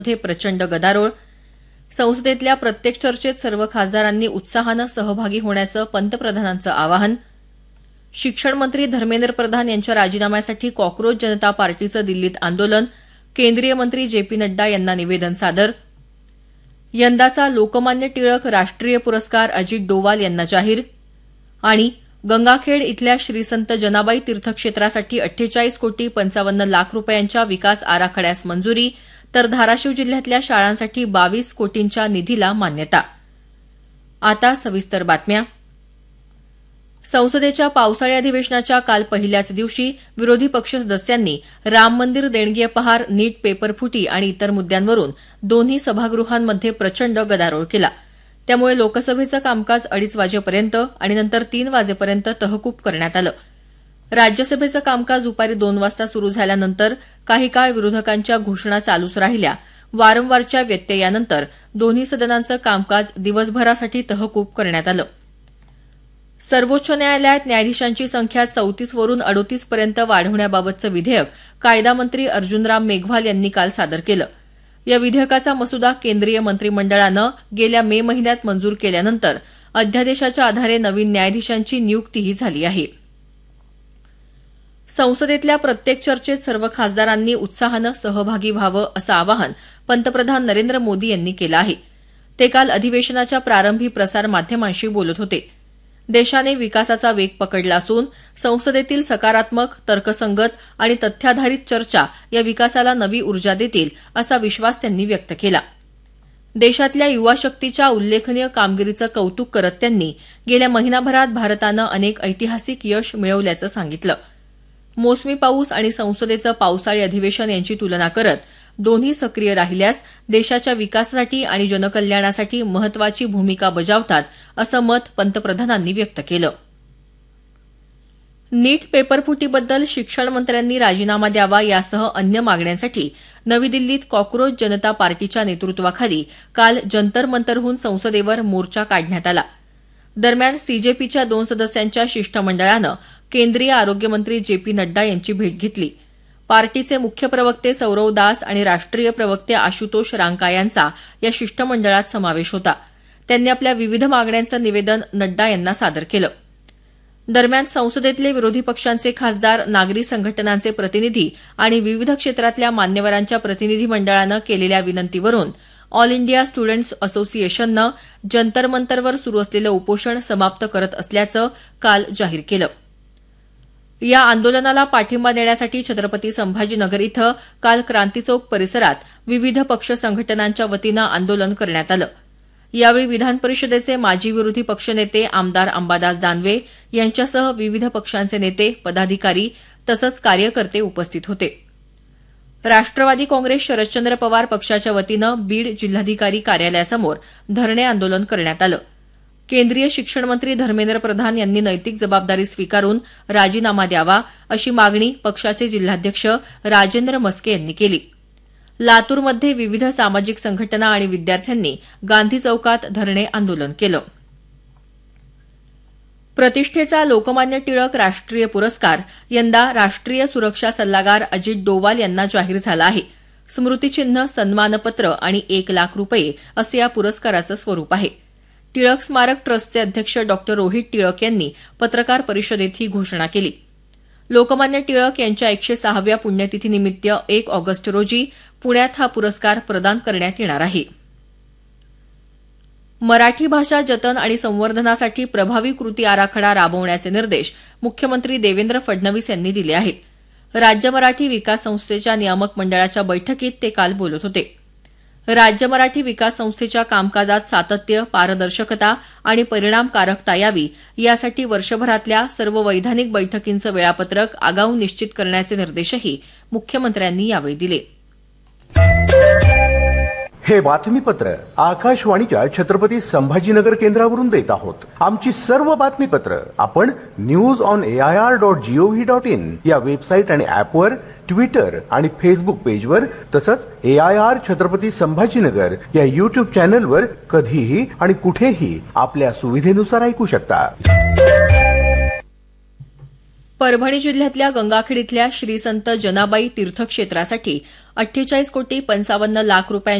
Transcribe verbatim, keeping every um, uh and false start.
मध्ये प्रचंड गदारोळ. संसदेतल्या प्रत्येक चर्चेत सर्व खासदारांनी उत्साहानं सहभागी होण्याचं पंतप्रधानांचं आवाहन. शिक्षण मंत्री धर्मेंद्र प्रधान यांच्या राजीनाम्यासाठी कॉक्रोच जनता पार्टीचं दिल्लीत आंदोलन. केंद्रीय मंत्री जे पी नड्डा यांना निवेदन सादर. यंदाचा लोकमान्य टिळक राष्ट्रीय पुरस्कार अजित डोवाल यांना जाहीर. आणि गंगाखेड इथल्या श्रीसंत जनाबाई तीर्थक्षेत्रासाठी अठ्ठेचाळीस कोटी पंचावन्न लाख रुपयांच्या विकास आराखड्यास मंजुरी, तर धाराशिव जिल्ह्यातल्या शाळांसाठी बावीस कोटींच्या निधीला मान्यता. आता सविस्तर बातम्या. संसदेच्या पावसाळी अधिवेशनाच्या काल पहिल्याच दिवशी विरोधी पक्ष सदस्यांनी राम मंदिर देणगी अपहार, नीट पेपरफुटी आणि इतर मुद्द्यांवरून दोन्ही सभागृहांमध्ये प्रचंड गदारोळ केला. त्यामुळे लोकसभेचं कामकाज अडीच वाजेपर्यंत आणि नंतर तीन वाजेपर्यंत तहकूब करण्यात आलं. राज्यसभेचं कामकाज दुपारी दोन वाजता सुरू झाल्यानंतर काही काळ विरोधकांच्या घोषणा चालूच राहिल्या. वारंवारच्या व्यत्ययानंतर दोन्ही सदनांचं कामकाज दिवसभरासाठी तहकूब करण्यात आलं. सर्वोच्च न्यायालयात न्यायाधीशांची संख्या चौतीस वरून अडोतीस पर्यंत वाढवण्याबाबतचं विधेयक कायदा मंत्री अर्जुनराम मेघवाल यांनी काल सादर केलं. या विधेयकाचा मसुदा केंद्रीय मंत्रिमंडळानं गेल्या मे महिन्यात मंजूर केल्यानंतर अध्यादेशाच्या आधारे नवीन न्यायाधीशांची नियुक्तीही झाली आहे. संसदेतल्या प्रत्येक चर्चेत सर्व खासदारांनी उत्साहानं सहभागी व्हावं असं आवाहन पंतप्रधान नरेंद्र मोदी यांनी केलं आहे. ते काल अधिवेशनाच्या प्रारंभी प्रसारमाध्यमांशी बोलत होते. देशाने विकासाचा वेग पकडला असून संसदेतील सकारात्मक, तर्कसंगत आणि तथ्याधारित चर्चा या विकासाला नवी ऊर्जा देतील असा विश्वास त्यांनी व्यक्त केला. देशातल्या युवा शक्तीच्या उल्लेखनीय कामगिरीचं कौतुक करत त्यांनी गेल्या महिनाभरात भारतानं अनेक ऐतिहासिक यश मिळवल्याचं सांगितलं. मोसमी पाऊस आणि संसदेचं पावसाळी अधिवेशन यांची तुलना करत दोन्ही सक्रिय राहिल्यास देशाच्या विकासासाठी आणि जनकल्याणासाठी महत्वाची भूमिका बजावतात असं मत पंतप्रधानांनी व्यक्त केलं. नीट पेपरफुटीबद्दल शिक्षण मंत्र्यांनी राजीनामा द्यावा यासह अन्य मागण्यांसाठी नवी दिल्लीत कॉक्रोच जनता पार्टीच्या नेतृत्वाखाली काल जंतर मंतरहून संसदेवर मोर्चा काढण्यात आला. दरम्यान सीजेपीच्या दोन सदस्यांच्या शिष्टमंडळानं केंद्रीय आरोग्यमंत्री जे पी नड्डा यांची भेट घेतली. पार्टीचे मुख्य प्रवक्ते सौरव दास आणि राष्ट्रीय प्रवक्ते आशुतोष रांका यांचा या शिष्टमंडळात समावेश होता. त्यांनी आपल्या विविध मागण्यांचं निवेदन नड्डा यांना सादर केलं. दरम्यान संसदेतले विरोधी पक्षांचे खासदार, नागरी संघटनांचे प्रतिनिधी आणि विविध क्षेत्रातल्या मान्यवरांच्या प्रतिनिधी मंडळानं केलेल्या विनंतीवरून ऑल इंडिया स्टुडंट्स असोसिएशननं जंतर मंतरवर सुरू असलेलं उपोषण समाप्त करत असल्याचं काल जाहीर केलं. या आंदोलनाला पाठिंबा देण्यासाठी छत्रपती संभाजीनगर इथं काल क्रांती चौक परिसरात विविध पक्ष संघटनांच्या वतीनं आंदोलन करण्यात आलं. यावेळी विधान परिषदेचे माजी विरोधी पक्षनेते आमदार अंबादास दानवे यांच्यासह विविध पक्षांचे नेते, पदाधिकारी तसंच कार्यकर्ते उपस्थित होते. राष्ट्रवादी काँग्रेस शरदचंद्र पवार पक्षाच्या वतीनं बीड जिल्हाधिकारी कार्यालयासमोर धरणे आंदोलन करण्यात आलं. केंद्रीय शिक्षण मंत्री धर्मेंद्र प्रधान यांनी नैतिक जबाबदारी स्वीकारून राजीनामा द्यावा अशी मागणी पक्षाचे जिल्हाध्यक्ष राजेंद्र मस्के यांनी केली. लातूरमध्ये विविध सामाजिक संघटना आणि विद्यार्थ्यांनी गांधी चौकात धरणे आंदोलन केलं. प्रतिष्ठेचा लोकमान्य टिळक राष्ट्रीय पुरस्कार यंदा राष्ट्रीय सुरक्षा सल्लागार अजित डोवाल यांना जाहीर झाला आहे. स्मृतिचिन्ह, सन्मानपत्र आणि एक लाख रुपये असं या पुरस्काराचं स्वरूप आहे. टिळक स्मारक ट्रस्टचे अध्यक्ष डॉक्टर रोहित टिळक यांनी पत्रकार परिषदेत ही घोषणा केली. लोकमान्य टिळक यांच्या एकशे सहाव्या पुण्यतिथीनिमित्त एक ऑगस्ट रोजी पुण्यात हा पुरस्कार प्रदान करण्यात येणार आहे. मराठी भाषा जतन आणि संवर्धनासाठी प्रभावी कृती आराखडा राबवण्याचे निर्देश मुख्यमंत्री देवेंद्र फडणवीस यांनी दिले आहेत. राज्य मराठी विकास संस्थेच्या नियामक मंडळाच्या बैठकीत ते काल बोलत होते. राज्य मराठी विकास संस्थेच्या कामकाजात सातत्य, पारदर्शकता आणि परिणामकारकता यावी यासाठी वर्षभरातल्या सर्व वैधानिक बैठकींचं वेळापत्रक आगाऊ निश्चित करण्याचे निर्देशही मुख्यमंत्र्यांनी यावेळी दिले. हे बातमीपत्र आकाशवाणीच्या छत्रपती संभाजीनगर केंद्रावरून देत आहोत. आमची सर्व बातमीपत्र आपण news on AIR dot G O V dot in या वेबसाईट आणि ऍपवर, ट्विटर आणि फेसबुक पेजवर तसंच एआयआर छत्रपती संभाजीनगर या युट्यूब चॅनलवर कधीही आणि कुठेही आपल्या सुविधेनुसार ऐकू शकता. परभणी जिल्ह्यातल्या गंगाखेड इथल्या श्रीसंत जनाबाई तीर्थक्षेत्रासाठी अठ्ठेचाळीस कोटी पंचावन्न लाख रुपयांची